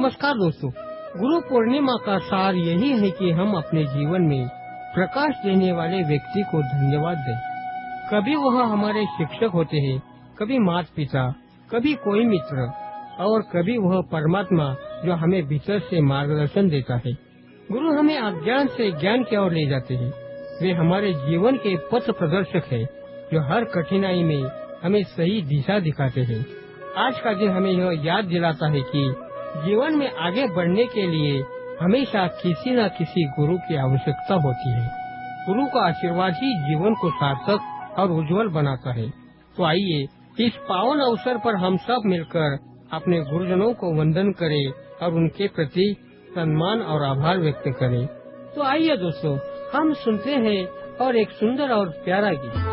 नमस्कार दोस्तों, गुरु पूर्णिमा का सार यही है कि हम अपने जीवन में प्रकाश देने वाले व्यक्ति को धन्यवाद दें। कभी वह हमारे शिक्षक होते हैं, कभी माता पिता, कभी कोई मित्र और कभी वह परमात्मा जो हमें भीतर से मार्गदर्शन देता है। गुरु हमें अज्ञान से ज्ञान की ओर ले जाते हैं। वे हमारे जीवन के पथ प्रदर्शक है जो हर कठिनाई में हमें सही दिशा दिखाते हैं। आज का दिन हमें यह याद दिलाता है कि जीवन में आगे बढ़ने के लिए हमेशा किसी न किसी गुरु की आवश्यकता होती है। गुरु का आशीर्वाद ही जीवन को सार्थक और उज्जवल बनाता है। तो आइए इस पावन अवसर पर हम सब मिलकर अपने गुरुजनों को वंदन करें और उनके प्रति सम्मान और आभार व्यक्त करें। तो आइए दोस्तों, हम सुनते हैं और एक सुंदर और प्यारा गीत।